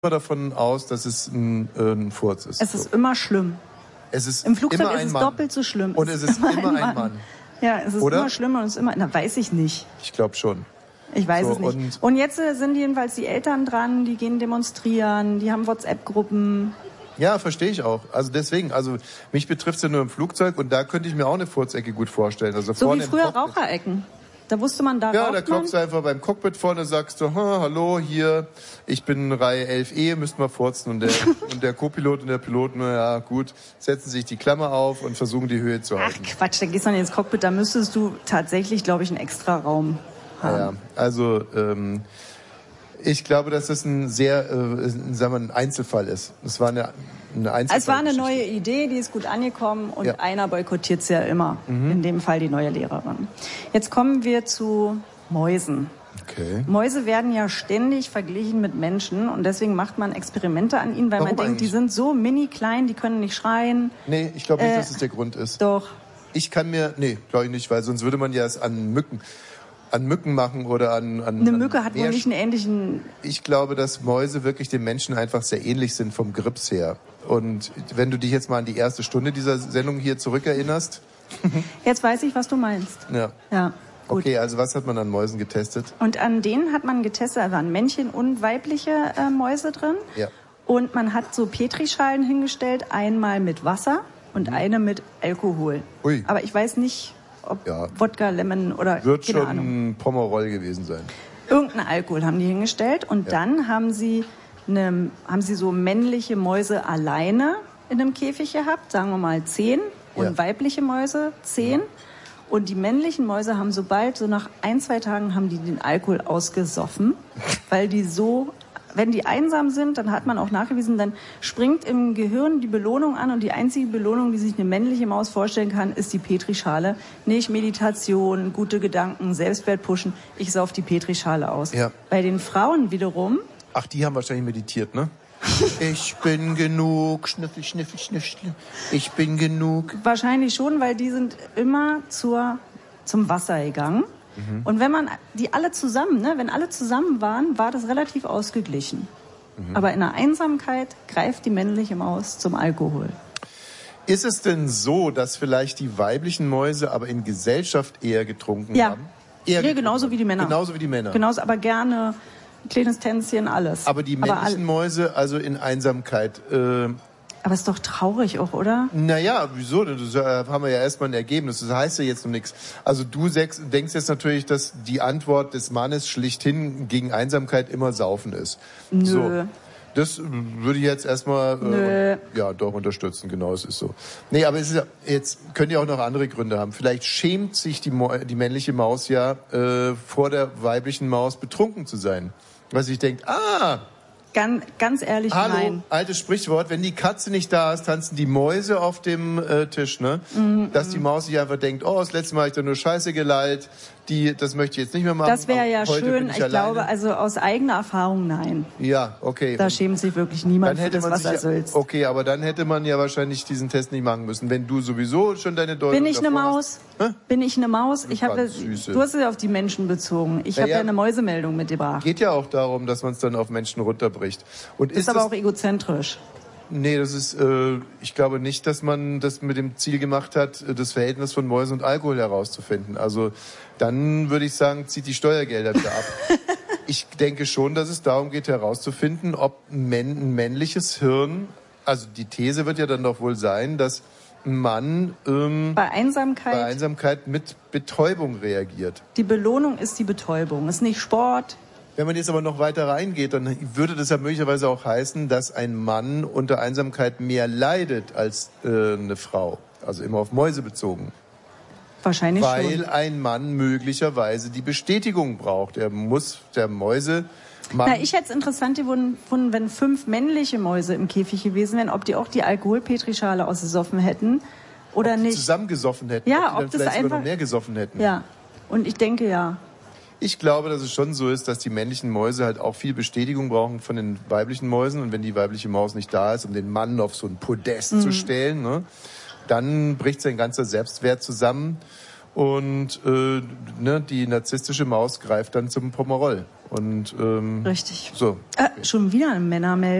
davon aus, dass es ein Furz ist. Es ist immer schlimm. Im Flugzeug ist es doppelt so schlimm. Und es ist immer ein Mann. Ja, es ist immer schlimmer und es ist immer... Na, weiß ich nicht. Ich glaube schon. Ich weiß es nicht. Und jetzt sind jedenfalls die Eltern dran, die gehen demonstrieren, die haben WhatsApp-Gruppen. Ja, verstehe ich auch. Also deswegen, mich betrifft es ja nur im Flugzeug und da könnte ich mir auch eine Furzecke gut vorstellen. Also so wie früher Raucherecken. Da wusste man, da da klopfst du einfach beim Cockpit vorne, sagst du, hallo, hier, ich bin Reihe 11E, müsst mal furzen. Und der Co-Pilot und der Pilot, na ja, gut, setzen sich die Klammer auf und versuchen, die Höhe zu halten. Ach Quatsch, da gehst du dann ins Cockpit, da müsstest du tatsächlich, glaube ich, einen extra Raum haben. Ja, also, ich glaube, dass das ein sehr, ein Einzelfall ist. Es war eine Einzelfall. Es war eine neue Idee, die ist gut angekommen und einer boykottiert es ja immer. In dem Fall die neue Lehrerin. Jetzt kommen wir zu Mäusen. Okay. Mäuse werden ja ständig verglichen mit Menschen und deswegen macht man Experimente an ihnen, weil man denkt, die sind so mini klein, die können nicht schreien. Nee, ich glaube nicht, dass es der Grund ist. Doch. Nee, glaube ich nicht, weil sonst würde man ja es an Mücken machen oder an eine Mücke hat wohl nicht einen ähnlichen... Ich glaube, dass Mäuse wirklich den Menschen einfach sehr ähnlich sind vom Grips her. Und wenn du dich jetzt mal an die erste Stunde dieser Sendung hier zurückerinnerst... Jetzt weiß ich, was du meinst. Ja. Gut. Okay, also was hat man an Mäusen getestet? Und an denen hat man getestet, da waren Männchen und weibliche Mäuse drin. Ja. Und man hat so Petrischalen hingestellt, einmal mit Wasser und eine mit Alkohol. Ui. Aber ich weiß nicht... ob Wodka, Lemon oder wird schon ein Pomerol gewesen sein. Irgendein Alkohol haben die hingestellt und dann haben sie so männliche Mäuse alleine in einem Käfig gehabt, sagen wir mal 10 und weibliche Mäuse 10 und die männlichen Mäuse haben so nach 1-2 Tagen haben die den Alkohol ausgesoffen, weil die so... Wenn die einsam sind, dann hat man auch nachgewiesen, dann springt im Gehirn die Belohnung an und die einzige Belohnung, die sich eine männliche Maus vorstellen kann, ist die Petrischale. Nicht Meditation, gute Gedanken, Selbstwert pushen. Ich sauf die Petrischale aus. Ja. Bei den Frauen wiederum... Ach, die haben wahrscheinlich meditiert, ne? Ich bin genug, schnüffel, schnüffel, schnüffel. Ich bin genug. Wahrscheinlich schon, weil die sind immer zum Wasser gegangen. Und wenn man die alle zusammen, wenn alle zusammen waren, war das relativ ausgeglichen. Aber in der Einsamkeit greift die männliche Maus zum Alkohol. Ist es denn so, dass vielleicht die weiblichen Mäuse aber in Gesellschaft eher getrunken haben? Genauso wie die Männer. Genauso wie die Männer. Genauso, aber gerne ein kleines Tänzchen, alles. Aber die männlichen Mäuse, also in Einsamkeit... Aber ist doch traurig auch, oder? Naja, wieso? Das haben wir ja erstmal ein Ergebnis. Das heißt ja jetzt noch nichts. Also du denkst jetzt natürlich, dass die Antwort des Mannes schlichthin gegen Einsamkeit immer Saufen ist. Nö. So. Das würde ich jetzt erstmal doch unterstützen. Genau, es ist so. Nee, aber jetzt können ja auch noch andere Gründe haben. Vielleicht schämt sich die männliche Maus ja vor der weiblichen Maus betrunken zu sein. Weil sie denkt, Ganz ehrlich, hallo, nein. Altes Sprichwort, wenn die Katze nicht da ist, tanzen die Mäuse auf dem Tisch, ne? Dass die Maus sich einfach denkt, das letzte Mal habe ich da nur Scheiße gelallt, das möchte ich jetzt nicht mehr machen. Das wäre ja schön, ich glaube, also aus eigener Erfahrung nein. Ja, okay. Da schämt sich wirklich niemand für das, was er sollst. Okay, aber dann hätte man ja wahrscheinlich diesen Test nicht machen müssen, wenn du sowieso schon deine Deutung Bin ich eine Maus? Bin ich eine Maus? Du hast es ja auf die Menschen bezogen. Ich habe ja eine Mäusemeldung mitgebracht. Geht ja auch darum, dass man es dann auf Menschen runterbricht. Und ist aber auch egozentrisch. Nee, das ist, ich glaube nicht, dass man das mit dem Ziel gemacht hat, das Verhältnis von Mäusen und Alkohol herauszufinden. Also dann würde ich sagen, zieht die Steuergelder wieder ab. Ich denke schon, dass es darum geht, herauszufinden, ob ein männliches Hirn, also die These wird ja dann doch wohl sein, dass ein Mann bei Einsamkeit mit Betäubung reagiert. Die Belohnung ist die Betäubung, ist nicht Sport. Wenn man jetzt aber noch weiter reingeht, dann würde das ja möglicherweise auch heißen, dass ein Mann unter Einsamkeit mehr leidet als eine Frau. Also immer auf Mäuse bezogen. Wahrscheinlich schon. Weil ein Mann möglicherweise die Bestätigung braucht. Er muss der Mäuse... ich hätte es interessant gefunden, wenn 5 männliche Mäuse im Käfig gewesen wären, ob die auch die Alkoholpetrischale ausgesoffen hätten oder nicht. Zusammengesoffen hätten, ja, ob die dann vielleicht sogar noch mehr gesoffen hätten. Ja, und ich denke ja. Ich glaube, dass es schon so ist, dass die männlichen Mäuse halt auch viel Bestätigung brauchen von den weiblichen Mäusen. Und wenn die weibliche Maus nicht da ist, um den Mann auf so ein Podest zu stellen, ne, dann bricht sein ganzer Selbstwert zusammen. und die narzisstische Maus greift dann zum Pomerol. Und, richtig. So. Schon wieder eine Männermeldung.